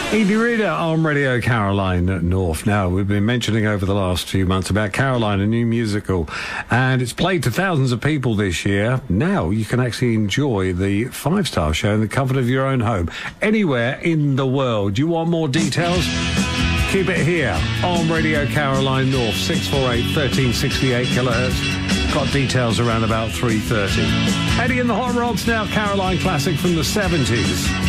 Edie Reader on Radio Caroline North. Now, we've been mentioning over the last few months about Caroline, a new musical, and it's played to thousands of people this year. Now you can actually enjoy the five-star show in the comfort of your own home, anywhere in the world. Do you want more details? Keep it here on Radio Caroline North, 648 1368 kilohertz. Got details around about 3:30. Eddie and the Hot Rods now, Caroline classic from the 70s.